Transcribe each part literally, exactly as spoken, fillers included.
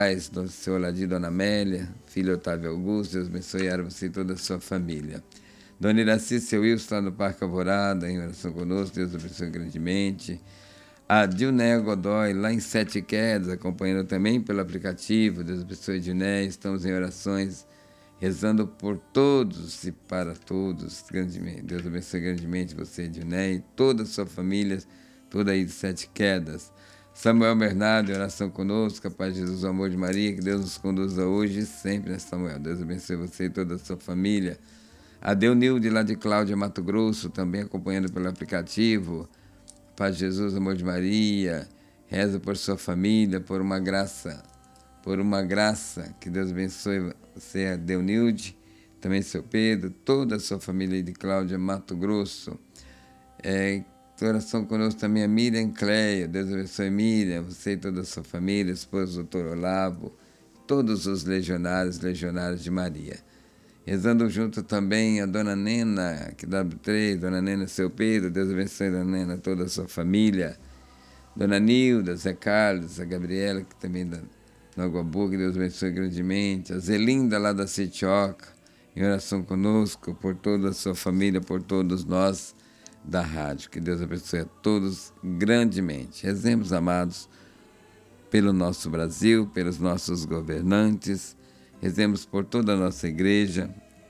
do seu Oladir, Dona Amélia, filho Otávio Augusto, Deus abençoe você e toda a sua família. Dona Iraci, seu Wilson, lá no Parque Alvorada, em oração conosco, Deus abençoe grandemente. A Dilné Godoy, lá em Sete Quedas, acompanhando também pelo aplicativo, Deus abençoe Dilné, estamos em orações, rezando por todos e para todos, grandemente. Deus abençoe grandemente você, Dilné, e toda a sua família, toda aí de Sete Quedas. Samuel Bernardo, em oração conosco, a paz de Jesus, o amor de Maria, que Deus nos conduza hoje e sempre, né, Samuel? Deus abençoe você e toda a sua família. A Deunilde, lá de Cláudia, Mato Grosso, também acompanhando pelo aplicativo. A paz de Jesus, o amor de Maria, reza por sua família, por uma graça, por uma graça, que Deus abençoe você, a Deunilde, também seu Pedro, toda a sua família de Cláudia, Mato Grosso. É, oração conosco também a Miriam Cleia, Deus abençoe Miriam, você e toda a sua família, esposo do doutor Olavo, todos os legionários, legionários de Maria. Rezando junto também a Dona Nena, aqui da W três, Dona Nena, seu Pedro, Deus abençoe Dona Nena, toda a sua família. Dona Nilda, Zé Carlos, a Gabriela, que também da Água Boa, que Deus abençoe grandemente. A Zelinda, lá da Setioca, em oração conosco, por toda a sua família, por todos nós da rádio. Que Deus abençoe a todos grandemente. Rezemos, amados, pelo nosso Brasil, pelos nossos governantes. Rezemos por toda a nossa igreja,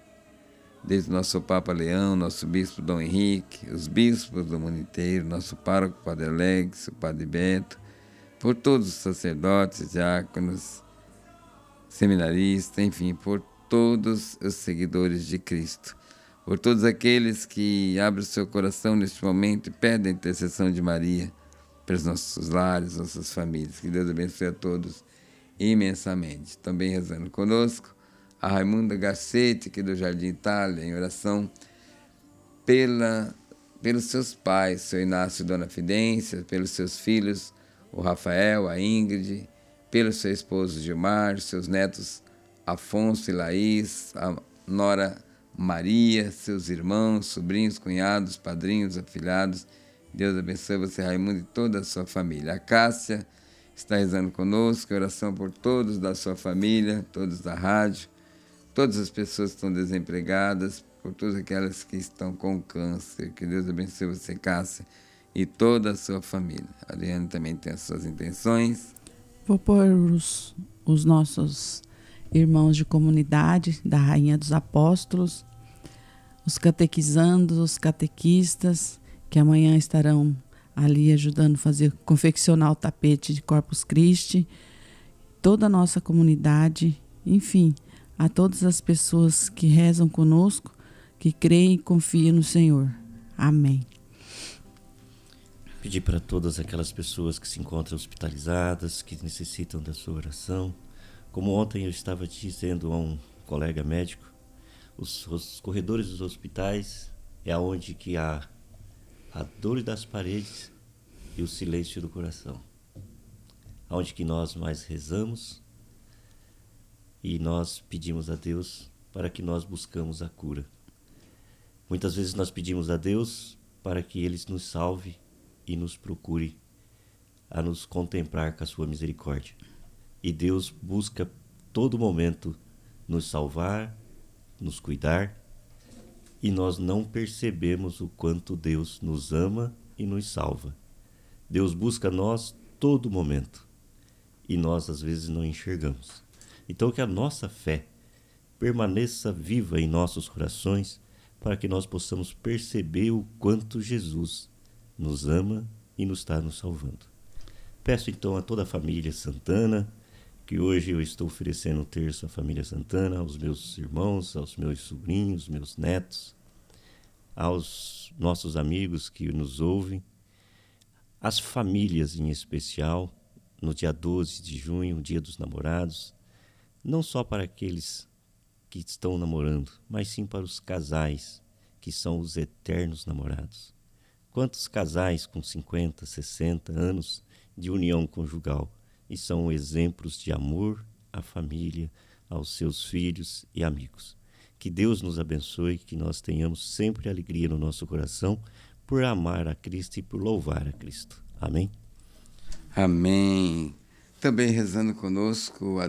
desde o nosso Papa Leão, nosso Bispo Dom Henrique, os bispos do mundo inteiro, nosso pároco Padre Alex, o Padre Beto, por todos os sacerdotes, diáconos, seminaristas, enfim, por todos os seguidores de Cristo. Por todos aqueles que abrem o seu coração neste momento e pedem a intercessão de Maria pelos nossos lares, nossas famílias. Que Deus abençoe a todos imensamente. Também rezando conosco, a Raimunda Garcete, aqui do Jardim Itália, em oração pela, pelos seus pais, seu Inácio e Dona Fidência, pelos seus filhos, o Rafael, a Ingrid, pelo seu esposo Gilmar, seus netos Afonso e Laís, a nora Maria, seus irmãos, sobrinhos, cunhados, padrinhos, afilhados. Deus abençoe você, Raimundo, e toda a sua família. A Cássia está rezando conosco, oração por todos da sua família, todos da rádio, todas as pessoas que estão desempregadas, por todas aquelas que estão com câncer. Que Deus abençoe você, Cássia, e toda a sua família. A Adriana também tem as suas intenções. Vou pôr os, os nossos irmãos de comunidade da Rainha dos Apóstolos, os catequizandos, os catequistas, que amanhã estarão ali ajudando a fazer, confeccionar o tapete de Corpus Christi, toda a nossa comunidade, enfim, a todas as pessoas que rezam conosco, que creem e confiam no Senhor. Amém. Pedir para todas aquelas pessoas que se encontram hospitalizadas, que necessitam da sua oração. Como ontem eu estava dizendo a um colega médico, os, os corredores dos hospitais é onde que há a dor das paredes e o silêncio do coração. Onde que nós mais rezamos e nós pedimos a Deus para que nós buscamos a cura. Muitas vezes nós pedimos a Deus para que Ele nos salve e nos procure a nos contemplar com a sua misericórdia. E Deus busca todo momento nos salvar, nos cuidar, e nós não percebemos o quanto Deus nos ama e nos salva. Deus busca nós todo momento, e nós às vezes não enxergamos. Então que a nossa fé permaneça viva em nossos corações, para que nós possamos perceber o quanto Jesus nos ama e nos está nos salvando. Peço então a toda a família Santana, que hoje eu estou oferecendo o terço à família Santana, aos meus irmãos, aos meus sobrinhos, meus netos, aos nossos amigos que nos ouvem, às famílias em especial, no dia doze de junho, o dia dos namorados, não só para aqueles que estão namorando, mas sim para os casais, que são os eternos namorados. Quantos casais com cinquenta, sessenta anos de união conjugal e são exemplos de amor à família, aos seus filhos e amigos. Que Deus nos abençoe, que nós tenhamos sempre alegria no nosso coração por amar a Cristo e por louvar a Cristo. Amém? Amém. Também rezando conosco, a